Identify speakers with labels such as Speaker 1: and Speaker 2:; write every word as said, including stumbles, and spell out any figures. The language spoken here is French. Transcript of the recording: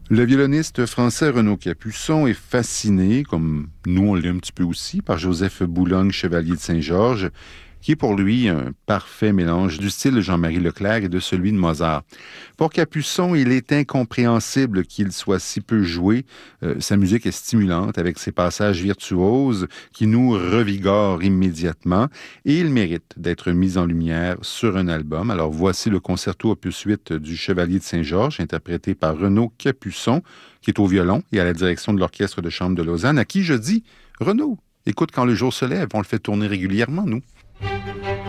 Speaker 1: Le violoniste français Renaud Capuçon est fasciné, comme nous on l'est un petit peu aussi, par Joseph Boulogne, chevalier de Saint-Georges, qui est pour lui un parfait mélange du style de Jean-Marie Leclerc et de celui de Mozart. Pour Capuçon, il est incompréhensible qu'il soit si peu joué. Euh, sa musique est stimulante avec ses passages virtuoses qui nous revigorent immédiatement et il mérite d'être mis en lumière sur un album. Alors voici le concerto opus huit du Chevalier de Saint-Georges, interprété par Renaud Capuçon, qui est au violon et à la direction de l'Orchestre de chambre de Lausanne, à qui je dis, Renaud, écoute quand le jour se lève, on le fait tourner régulièrement, nous. Thank you.